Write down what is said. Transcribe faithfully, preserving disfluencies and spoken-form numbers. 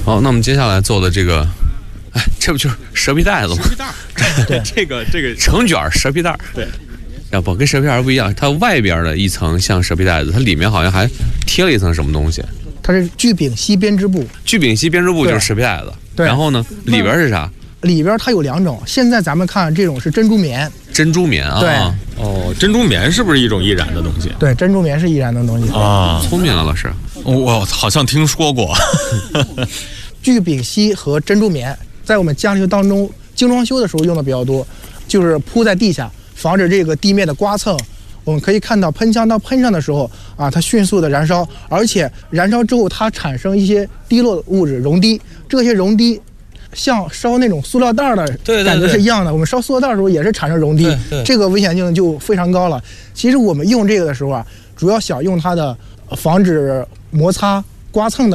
好，那我们接下来做的这个，哎，这不就是蛇皮袋子吗？ 蛇皮袋，对，这个这个成卷蛇皮袋， 对， 要不跟蛇皮袋不一样，它外边的一层像蛇皮袋子，它里面好像还贴了一层什么东西。 它是聚丙烯编织布， 聚丙烯编织布就是蛇皮袋子。 对， 然后呢，里边是啥？ 里边它有两种，现在咱们看这种是珍珠棉。 珍珠棉啊。 对。 哦，珍珠棉是不是一种易燃的东西？ 对，珍珠棉是易燃的东西啊。 聪明啊，老师。 我好像听说过。 聚丙烯和珍珠棉在我们家庭当中精装修的时候用的比较多，就是铺在地下，防止这个地面的刮蹭。我们可以看到喷枪刀喷上的时候啊，它迅速的燃烧，而且燃烧之后它产生一些滴落物质熔滴，这些熔滴像烧那种塑料袋的感觉是一样的。对对对，我们烧塑料袋的时候也是产生熔滴，对对，这个危险性就非常高了。其实我们用这个的时候啊，主要想用它的防止摩擦刮蹭的